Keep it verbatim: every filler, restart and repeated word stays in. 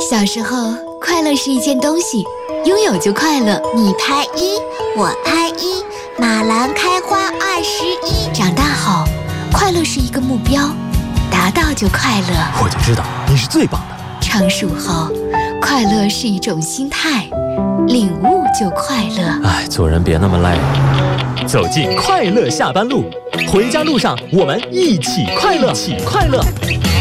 小时候，快乐是一件东西，拥有就快乐。 你拍一，我拍一，马兰开花二十一。 长大后，快乐是一个目标，达到就快乐。 我就知道你是最棒的。 成熟后，快乐是一种心态，领悟就快乐。 哎，做人别那么累。走进快乐下班路，回家路上我们一起快乐，一起快乐。